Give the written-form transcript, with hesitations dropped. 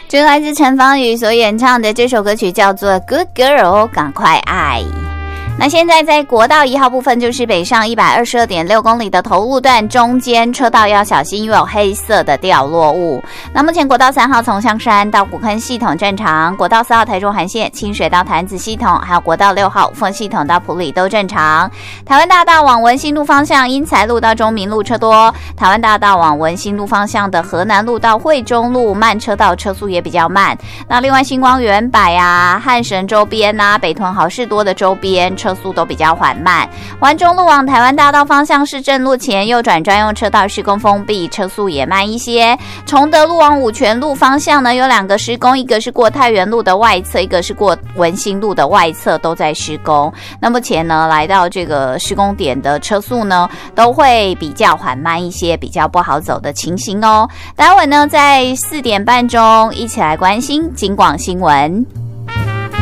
这来自陈芳语所演唱的这首歌曲叫做 Good Girl 赶快爱。那现在在国道1号部分，就是北上 122.6 公里的头路段，中间车道要小心，因为有黑色的掉落物。那目前国道3号从香山到古坑系统正常，国道4号台中环线清水到潭子系统，还有国道6号五凤系统到埔里都正常。台湾大道往文心路方向，因材路到中民路车多，台湾大道往文心路方向的河南路到惠中路慢车道车速也比较慢。那另外星光园百啊、汉神周边啊、北屯好事多的周边车速都比较缓慢。环中路往台湾大道方向市政路前右转专用车道施工封闭，车速也慢一些。崇德路往五权路方向呢，有2个施工，一个是过太原路的外侧，一个是过文心路的外侧，都在施工。那目前呢，来到这个施工点的车速呢，都会比较缓慢一些，比较不好走的情形哦。待会呢，在4点半钟一起来关心警广新闻。